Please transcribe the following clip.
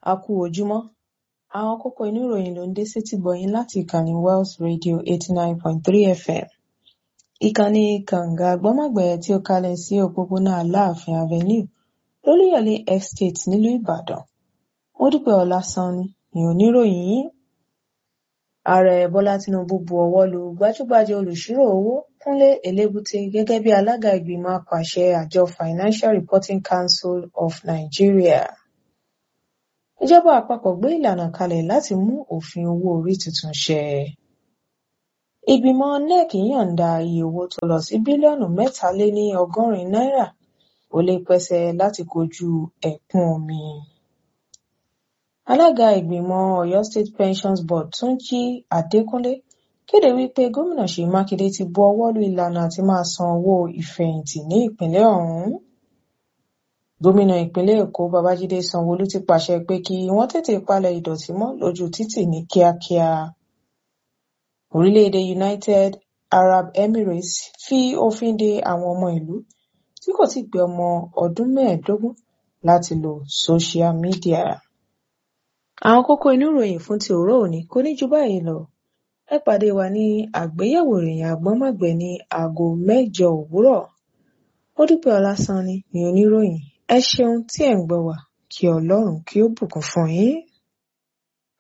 A kú ojúmọ́. Àwọn kókó inú ìròyìn ló ń dé sétí gbọ̀yìn láti ìkànnì Wells Radio 89.3 FM. Ìkànnì kànga gbọ́mọ̀gbẹ̀ tí ó kalẹ̀ sí òpópónà Aláàfin Avenue lólúyọ̀lé Estate nílùú Ìbàdàn. Módúpẹ́ Ọlásànní ni oníròyìn yìí. Ààrẹ Bọ́lá Tinubu bu ọwọ́ lu gbajúgbajà olùṣírò owó Kúnlé Elébúté gẹ́gẹ́ bí alága ìgbìmọ̀ apàṣẹ àjọ Financial Reporting Council of Nigeria. Ìjọba àpapọ̀ gbé ìlànà kalẹ̀ láti mú òfin owó orí tuntun ṣẹ. Ìgbìmọ̀ NEC yọ̀ǹda iye owó tó lọ sí bílíọ̀nù 380 náírà ó lé pẹ́sẹ́ láti kojú ẹ̀kún omi. Alága ìgbìmọ̀ Ọ̀yọ́ State Pensions Board Túnjí Adékúnlé kéde wípé gómìnà Ṣèyí Mákindé ti bu ọwọ́ lu ìlànà àti máa san owó ìfẹ̀yìntì ní ìpínlẹ̀ ọ̀hún. Gómìnà ìpínlẹ̀ Èkó Babájídé Sanwó-Olú ti pàṣẹ pé kí wọ́n tètè palẹ̀ ìdọ̀tí mọ́ lójú títì ní kíákíá. Orílẹ̀-èdè United Arab Emirates fi òfin de àwọn ọmọ ìlú tí kò tíì pé ọmọ ọdún 15 láti lo social media. Àwọn kókó inú ìròyìn fún ti òwúrọ̀ òní kò ní ju báyìí lọ. Ẹ pàdé wa ní àgbéyẹ̀wò ìròyìn àgbọ́nmọ̀gbẹ̀ ní aago 8 òwúrọ̀. Módúpẹ́ Ọlásànní ni oníròyìn. Ẹ ṣeun tí ẹ̀ ń gbọ́ wa. Kí Ọlọ́run kí ó bùkún fún yín.